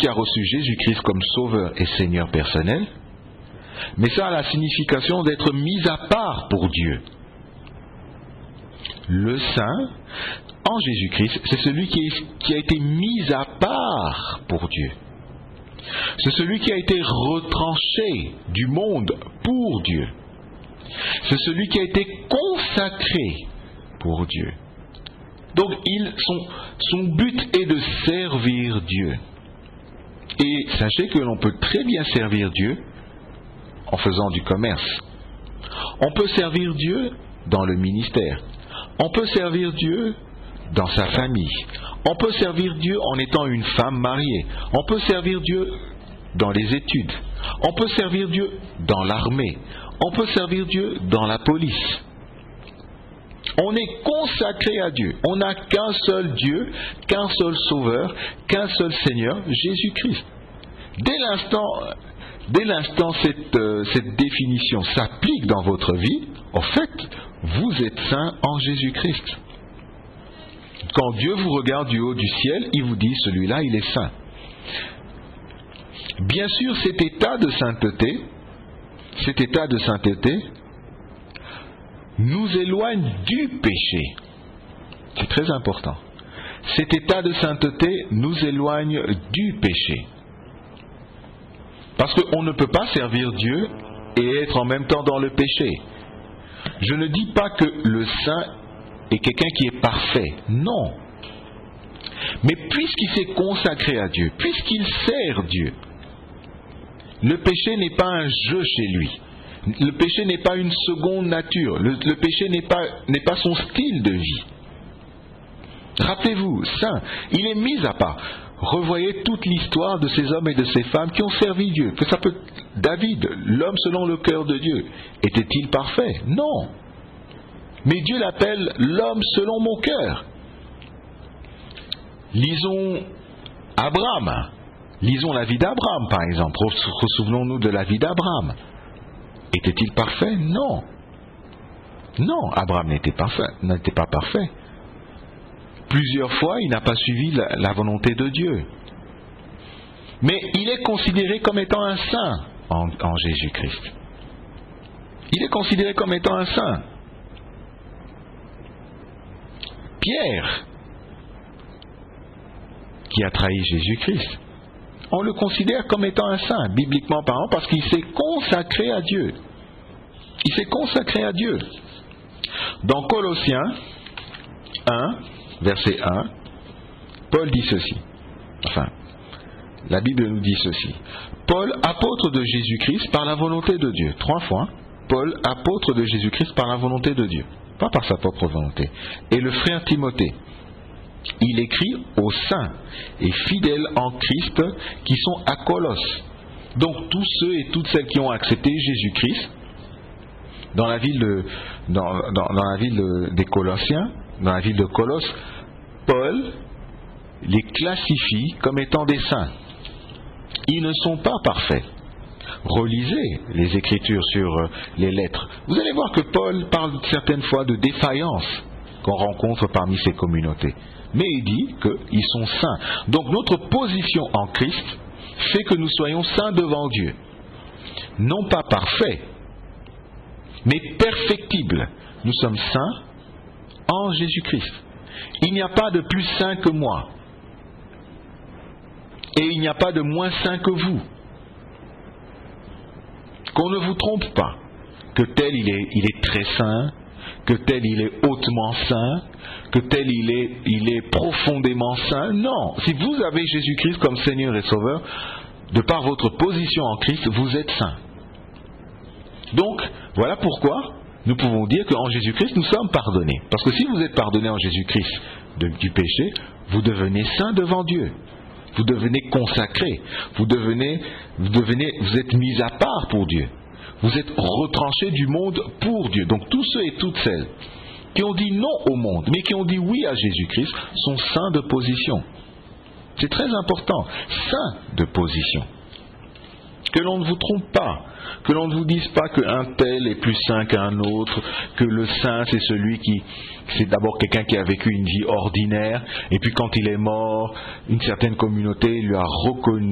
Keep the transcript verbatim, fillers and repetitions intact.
qui a reçu Jésus-Christ comme Sauveur et Seigneur personnel, mais ça a la signification d'être mis à part pour Dieu. Le saint, en Jésus-Christ, c'est celui qui, est, qui a été mis à part pour Dieu. C'est celui qui a été retranché du monde pour Dieu. C'est celui qui a été consacré pour Dieu. Donc il, son, son but est de servir Dieu. Et sachez que l'on peut très bien servir Dieu en faisant du commerce. On peut servir Dieu dans le ministère. On peut servir Dieu dans sa famille. On peut servir Dieu en étant une femme mariée. On peut servir Dieu dans les études. On peut servir Dieu dans l'armée. On peut servir Dieu dans la police. On est consacré à Dieu. On n'a qu'un seul Dieu, qu'un seul Sauveur, qu'un seul Seigneur, Jésus-Christ. Dès l'instant, dès l'instant cette, euh, cette définition s'applique dans votre vie, en fait, vous êtes saint en Jésus-Christ. Quand Dieu vous regarde du haut du ciel, il vous dit, celui-là, il est saint. Bien sûr, cet état de sainteté, cet état de sainteté, nous éloigne du péché. C'est très important. Cet état de sainteté nous éloigne du péché. Parce qu'on ne peut pas servir Dieu et être en même temps dans le péché. Je ne dis pas que le saint est quelqu'un qui est parfait. Non. Mais puisqu'il s'est consacré à Dieu, puisqu'il sert Dieu, le péché n'est pas un jeu chez lui. Le péché n'est pas une seconde nature. Le, le péché n'est pas, n'est pas son style de vie. Rappelez-vous, saint, il est mis à part. Revoyez toute l'histoire de ces hommes et de ces femmes qui ont servi Dieu. Que ça peut... David, l'homme selon le cœur de Dieu, était-il parfait? Non. Mais Dieu l'appelle l'homme selon mon cœur. Lisons Abraham. Lisons la vie d'Abraham, par exemple. Ressouvenons-nous de la vie d'Abraham. Était-il parfait? Non. Non, Abraham n'était, parfait, n'était pas parfait. Plusieurs fois, il n'a pas suivi la, la volonté de Dieu. Mais il est considéré comme étant un saint en, en Jésus-Christ. Il est considéré comme étant un saint. Pierre, qui a trahi Jésus-Christ, on le considère comme étant un saint, bibliquement parlant, parce qu'il s'est consacré à Dieu. Il s'est consacré à Dieu. Dans Colossiens un, verset un, Paul dit ceci. Enfin, la Bible nous dit ceci. Paul, apôtre de Jésus-Christ par la volonté de Dieu. Trois fois. Paul, apôtre de Jésus-Christ par la volonté de Dieu. Pas par sa propre volonté. Et le frère Timothée. Il écrit aux saints et fidèles en Christ qui sont à Colosse. Donc tous ceux et toutes celles qui ont accepté Jésus-Christ dans la ville de, dans, dans, dans la ville de, des Colossiens, dans la ville de Colosse, Paul les classifie comme étant des saints. Ils ne sont pas parfaits. Relisez les Écritures sur les lettres. Vous allez voir que Paul parle certaines fois de défaillances qu'on rencontre parmi ces communautés. Mais il dit qu'ils sont saints. Donc notre position en Christ fait que nous soyons saints devant Dieu. Non pas parfaits, mais perfectibles. Nous sommes saints en Jésus-Christ. Il n'y a pas de plus saint que moi. Et il n'y a pas de moins saint que vous. Qu'on ne vous trompe pas. Que tel il est, il est très saint, que tel il est hautement saint, que tel il est, il est profondément saint. Non, si vous avez Jésus-Christ comme Seigneur et Sauveur, de par votre position en Christ, vous êtes saint. Donc, voilà pourquoi nous pouvons dire qu'en Jésus-Christ, nous sommes pardonnés. Parce que si vous êtes pardonné en Jésus-Christ de, du péché, vous devenez saint devant Dieu. Vous devenez consacré. Vous devenez, vous devenez, vous êtes mis à part pour Dieu. Vous êtes retranché du monde pour Dieu. Donc tous ceux et toutes celles qui ont dit non au monde, mais qui ont dit oui à Jésus-Christ, sont saints de position. C'est très important. Saints de position. Que l'on ne vous trompe pas. Que l'on ne vous dise pas qu'un tel est plus saint qu'un autre, que le saint c'est celui qui, c'est d'abord quelqu'un qui a vécu une vie ordinaire, et puis quand il est mort, une certaine communauté lui a reconnu